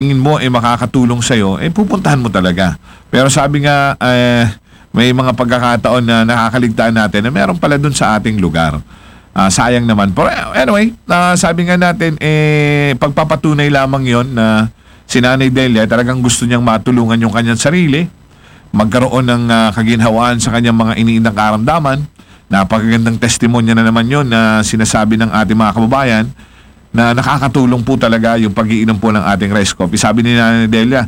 tingin mo makakatulong sa'yo, pupuntahan mo talaga. Pero sabi nga, may mga pagkakataon na nakakaligtaan natin na meron pala dun sa ating lugar. Sayang naman. Pero anyway, sabi nga natin, pagpapatunay lamang yon na si Nanay Delia talagang gusto niyang matulungan yung kanyang sarili, magkaroon ng kaginhawaan sa kanyang mga iniindang karamdaman. Napakagandang testimonya na naman yon na sinasabi ng ating mga kababayan na nakakatulong po talaga yung pag-iinom po ng ating rice coffee. Sabi ni Nanay Delia,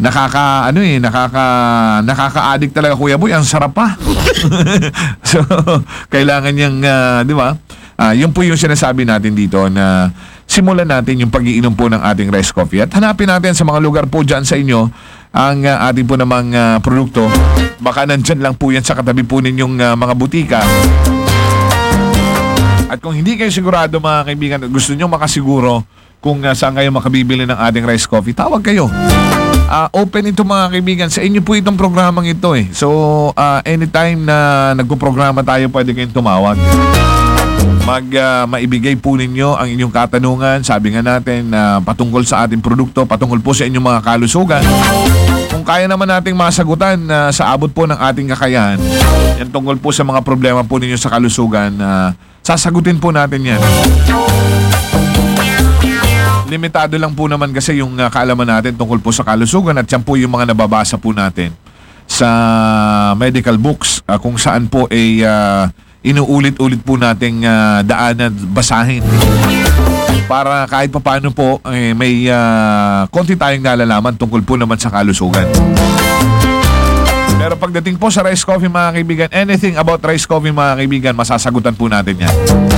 nakaka-addict talaga, Kuya Boy, ang sarap pa. So, kailangan niyang, di ba? Yun po yung sinasabi natin dito na simulan natin yung pag-iinom po ng ating rice coffee. At hanapin natin sa mga lugar po dyan sa inyo ang ating po namang produkto. Baka nandyan lang po yan sa katabi po ninyong mga butika. At kung hindi kayo sigurado, mga kaibigan, at gusto nyo makasiguro kung saan kayo makabibili ng ating rice coffee, tawag kayo. Open ito, mga kaibigan. Sa inyo po itong programang ito eh. So, anytime na nagpo-programa tayo, pwede kayong tumawag. Maibigay po ninyo ang inyong katanungan. Sabi nga natin, patungkol sa ating produkto, patungkol po sa inyong mga kalusugan. Kung kaya naman nating masagutan sa abot po ng ating kakayahan, yan tungkol po sa mga problema po ninyo sa kalusugan, sasagutin po natin yan. Limitado lang po naman kasi yung kaalaman natin tungkol po sa kalusugan at yan po yung mga nababasa po natin sa medical books, kung saan po inuulit-ulit po nating daanan, basahin para kahit papaano po may konti tayong nalalaman tungkol po naman sa kalusugan. Pero pagdating po sa rice coffee, mga kaibigan, anything about rice coffee, mga kaibigan, masasagutan po natin yan.